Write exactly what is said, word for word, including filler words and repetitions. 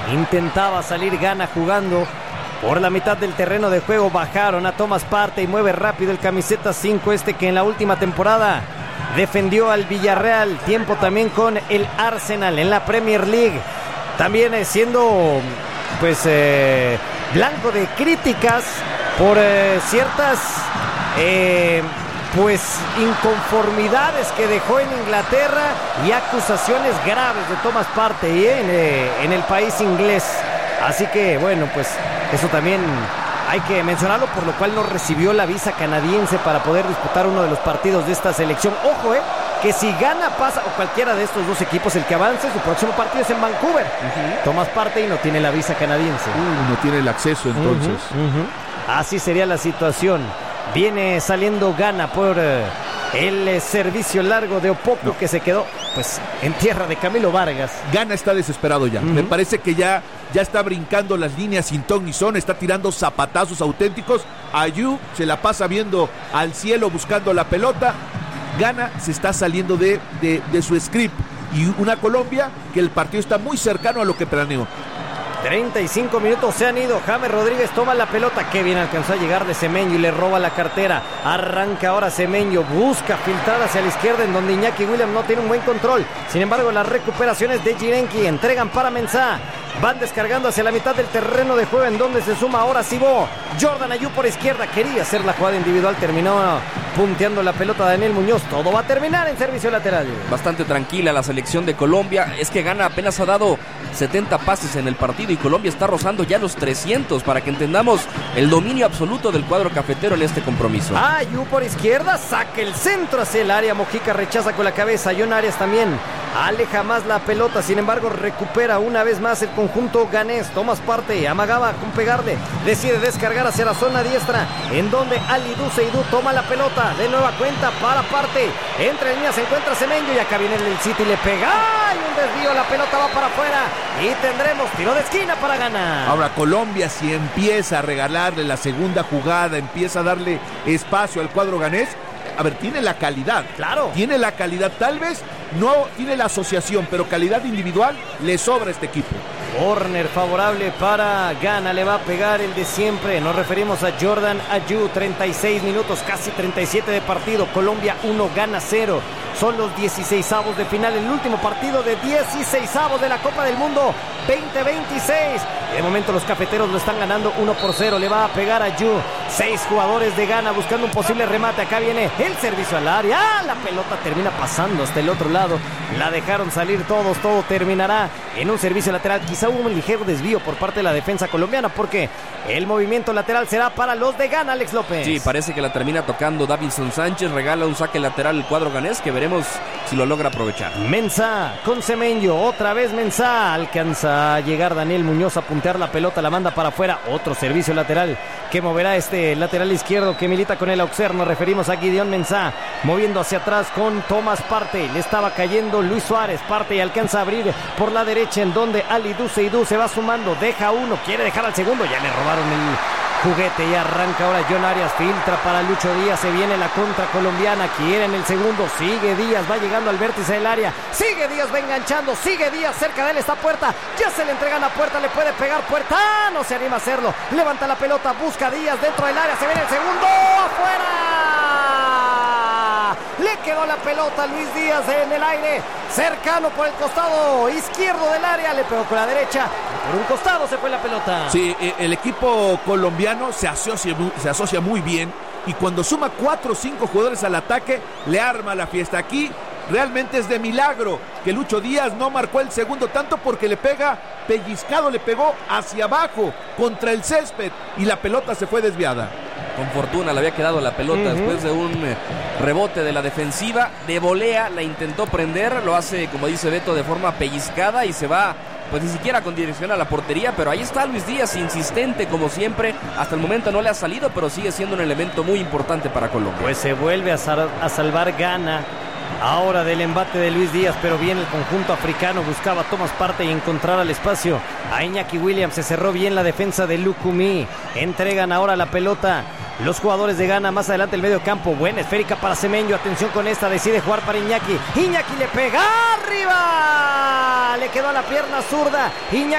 Intentaba salir Ghana jugando por la mitad del terreno de juego. Bajaron a Thomas Partey y mueve rápido el camiseta cinco, este que en la última temporada defendió al Villarreal. Tiempo también con el Arsenal en la Premier League. También eh, siendo pues eh, blanco de críticas por eh, ciertas eh, pues inconformidades que dejó en Inglaterra y acusaciones graves de Thomas Partey eh, en, eh, en el país inglés. Así que bueno, pues eso también hay que mencionarlo, por lo cual no recibió la visa canadiense para poder disputar uno de los partidos de esta selección. Ojo, eh, que si Ghana pasa, o cualquiera de estos dos equipos, el que avance, su próximo partido es en Vancouver. Uh-huh. Thomas Partey no tiene la visa canadiense. Uh, no tiene el acceso entonces. Uh-huh, uh-huh. Así sería la situación. Viene saliendo Ghana por uh, el uh, servicio largo de Opoku, no. que se quedó pues en tierra de Camilo Vargas. Ghana está desesperado ya. Uh-huh. Me parece que ya, ya está brincando las líneas sin ton ni son, está tirando zapatazos auténticos. Ayew se la pasa viendo al cielo buscando la pelota. Ghana se está saliendo de, de, de su script. Y una Colombia que el partido está muy cercano a lo que planeó. treinta y cinco minutos se han ido. James Rodríguez toma la pelota. Qué bien alcanzó a llegar de Semenyo y le roba la cartera. Arranca ahora Semenyo. Busca filtrar hacia la izquierda en donde Iñaki Williams no tiene un buen control. Sin embargo, las recuperaciones de Jirenki entregan para Mensah. Van descargando hacia la mitad del terreno de juego en donde se suma ahora Sibó. Jordan Ayew por izquierda. Quería hacer la jugada individual. Terminó punteando la pelota a Daniel Muñoz. Todo va a terminar en servicio lateral. Bastante tranquila la selección de Colombia. Es que Ghana apenas ha dado setenta pases en el partido y Colombia está rozando ya los trescientos, para que entendamos el dominio absoluto del cuadro cafetero en este compromiso. Ayew por izquierda. Saca el centro hacia el área. Mojica rechaza con la cabeza. John Arias también aleja más la pelota. Sin embargo, recupera una vez más el conjunto ganés. Thomas Partey amagaba con pegarle, decide descargar hacia la zona diestra en donde Alidou Seydou toma la pelota de nueva cuenta para Partey. Entre líneas se encuentra Semenyo y acá viene el City, le pega. ¡Ay! Un desvío, la pelota va para afuera y tendremos tiro de esquina para Ghana. Ahora Colombia, si empieza a regalarle la segunda jugada, empieza a darle espacio al cuadro ganés, a ver, tiene la calidad. Claro. Tiene la calidad, tal vez no tiene la asociación, pero calidad individual le sobra a este equipo. Corner favorable para Ghana, le va a pegar el de siempre. Nos referimos a Jordan Ayew. Treinta y seis minutos, casi treinta y siete de partido. Colombia uno, Ghana cero. Son los dieciseisavos de final, el último partido de dieciseisavos de la Copa del Mundo veinte veintiséis. De momento los cafeteros lo están ganando uno por cero. Le va a pegar a Ayew. Seis jugadores de Ghana buscando un posible remate. Acá viene el servicio al área. ¡Ah! La pelota termina pasando hasta el otro lado. La dejaron salir todos. Todo terminará en un servicio lateral. Quizá hubo un ligero desvío por parte de la defensa colombiana, porque el movimiento lateral será para los de Ghana, Alex López. Sí, parece que la termina tocando Davinson Sánchez. Regala un saque lateral el cuadro ganés, que veremos si lo logra aprovechar. Mensah con Semenyo. Otra vez Mensah. Alcanza a llegar Daniel Muñoz a puntear la pelota. La manda para afuera. Otro servicio lateral que moverá este lateral izquierdo que milita con el Auxerre. Nos referimos a Gideon Mensah moviendo hacia atrás con Thomas Partey. Le estaba cayendo Luis Suárez. Partey alcanza a abrir por la derecha en donde Alidou Seydou se va sumando. Deja uno. Quiere dejar al segundo. Ya le robaron el juguete y arranca ahora John Arias. Filtra para Lucho Díaz. Se viene la contra colombiana. Quieren el segundo. Sigue Díaz. Va llegando al vértice del área. Sigue Díaz. Va enganchando. Sigue Díaz. Cerca de él está Puerta. Ya se le entregan a Puerta. Le puede pegar Puerta. ¡Ah! No se anima a hacerlo. Levanta la pelota. Busca Díaz dentro del área. Se viene el segundo. ¡Afuera! Le quedó la pelota a Luis Díaz en el aire. Cercano por el costado izquierdo del área. Le pegó con la derecha. Por un costado se fue la pelota. Sí, el equipo colombiano se asocia, se asocia muy bien. Y cuando suma cuatro o cinco jugadores al ataque, le arma la fiesta. Aquí realmente es de milagro que Lucho Díaz no marcó el segundo tanto, porque le pega pellizcado, le pegó hacia abajo contra el césped y la pelota se fue desviada. Con fortuna le había quedado la pelota uh-huh. después de un rebote de la defensiva. De volea la intentó prender, lo hace, como dice Beto, de forma pellizcada y se va, pues ni siquiera con dirección a la portería. Pero ahí está Luis Díaz, insistente como siempre. Hasta el momento no le ha salido, pero sigue siendo un elemento muy importante para Colombia. Pues se vuelve a, sal- a salvar Ghana ahora del embate de Luis Díaz, pero bien el conjunto africano. Buscaba Thomas Partey y encontrar al espacio a Iñaki Williams. Se cerró bien la defensa de Lukumi. Entregan ahora la pelota los jugadores de Ghana. Más adelante el medio campo. Buena esférica para Semenyo. Atención con esta. Decide jugar para Iñaki. Iñaki le pega arriba. Le quedó a la pierna zurda. Iñaki